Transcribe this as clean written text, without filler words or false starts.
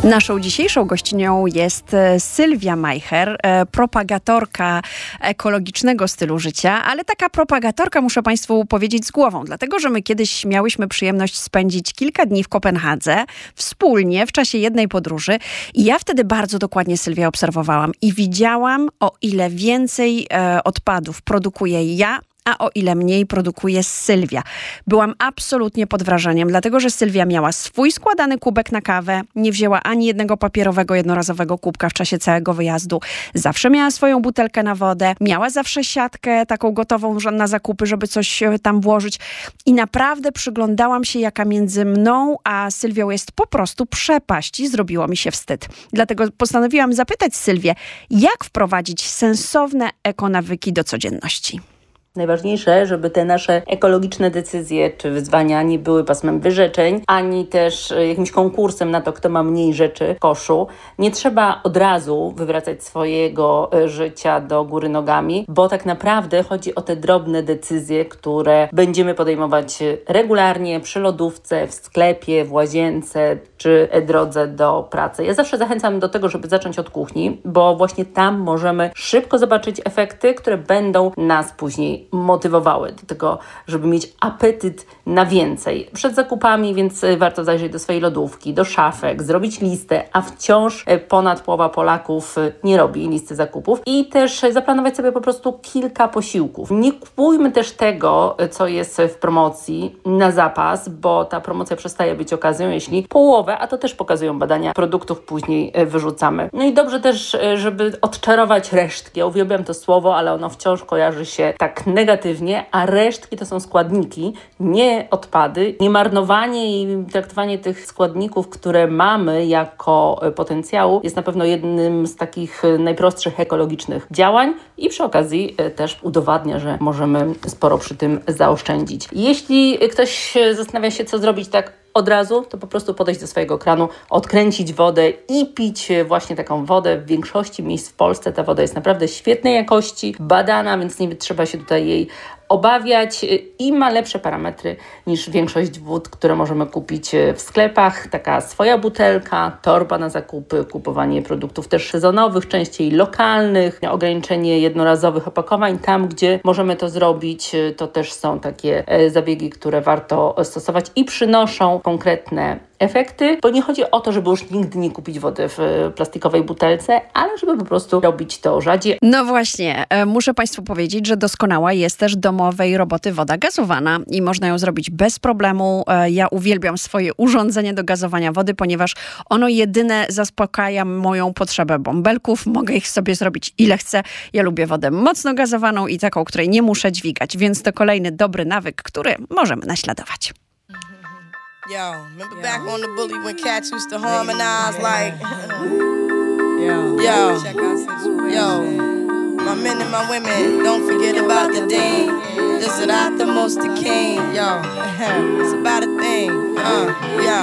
Naszą dzisiejszą gościnią jest Sylwia Majcher, propagatorka ekologicznego stylu życia, ale taka propagatorka, muszę Państwu powiedzieć, z głową, dlatego że my kiedyś miałyśmy przyjemność spędzić kilka dni w Kopenhadze wspólnie w czasie jednej podróży i ja wtedy bardzo dokładnie Sylwię obserwowałam i widziałam, o ile więcej odpadów produkuję ja, a o ile mniej produkuje Sylwia. Byłam absolutnie pod wrażeniem, dlatego że Sylwia miała swój składany kubek na kawę, nie wzięła ani jednego papierowego, jednorazowego kubka w czasie całego wyjazdu. Zawsze miała swoją butelkę na wodę, miała zawsze siatkę taką gotową na zakupy, żeby coś tam włożyć. I naprawdę przyglądałam się, jaka między mną a Sylwią jest po prostu przepaść i zrobiło mi się wstyd. Dlatego postanowiłam zapytać Sylwię, jak wprowadzić sensowne ekonawyki do codzienności. Najważniejsze, żeby te nasze ekologiczne decyzje czy wyzwania nie były pasmem wyrzeczeń, ani też jakimś konkursem na to, kto ma mniej rzeczy w koszu. Nie trzeba od razu wywracać swojego życia do góry nogami, bo tak naprawdę chodzi o te drobne decyzje, które będziemy podejmować regularnie przy lodówce, w sklepie, w łazience czy drodze do pracy. Ja zawsze zachęcam do tego, żeby zacząć od kuchni, bo właśnie tam możemy szybko zobaczyć efekty, które będą nas później motywowały do tego, żeby mieć apetyt na więcej. Przed zakupami, więc warto zajrzeć do swojej lodówki, do szafek, zrobić listę, a wciąż ponad połowa Polaków nie robi listy zakupów i też zaplanować sobie po prostu kilka posiłków. Nie kupujmy też tego, co jest w promocji na zapas, bo ta promocja przestaje być okazją, jeśli połowę, a to też pokazują badania, produktów później wyrzucamy. No i dobrze też, żeby odczarować resztki. Ja uwielbiam to słowo, ale ono wciąż kojarzy się tak negatywnie, a resztki to są składniki, nie odpady. Nie marnowanie i traktowanie tych składników, które mamy jako potencjału, jest na pewno jednym z takich najprostszych ekologicznych działań i przy okazji też udowadnia, że możemy sporo przy tym zaoszczędzić. Jeśli ktoś zastanawia się, co zrobić tak od razu, to po prostu podejść do swojego kranu, odkręcić wodę i pić właśnie taką wodę. W większości miejsc w Polsce ta woda jest naprawdę świetnej jakości, badana, więc nie trzeba się tutaj jej obawiać i ma lepsze parametry niż większość wód, które możemy kupić w sklepach. Taka swoja butelka, torba na zakupy, kupowanie produktów też sezonowych, częściej lokalnych, ograniczenie jednorazowych opakowań. Tam, gdzie możemy to zrobić, to też są takie zabiegi, które warto stosować i przynoszą konkretne efekty, bo nie chodzi o to, żeby już nigdy nie kupić wody w plastikowej butelce, ale żeby po prostu robić to rzadziej. No właśnie, muszę Państwu powiedzieć, że doskonała jest też domowej roboty woda gazowana i można ją zrobić bez problemu. Ja uwielbiam swoje urządzenie do gazowania wody, ponieważ ono jedyne zaspokaja moją potrzebę bąbelków. Mogę ich sobie zrobić ile chcę. Ja lubię wodę mocno gazowaną i taką, której nie muszę dźwigać, więc to kolejny dobry nawyk, który możemy naśladować. Yo, remember back on the bully when cats used to harmonize like yo, my men and my women, don't forget about the dean. This is not the most the king, yo. It's about a thing, yo.